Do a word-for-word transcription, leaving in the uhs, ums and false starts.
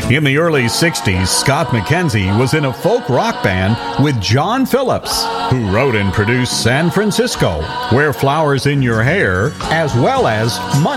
In the early sixties, Scott McKenzie was in a folk rock band with John Phillips, who wrote and produced San Francisco, Where Flowers in Your Hair, as well as Money.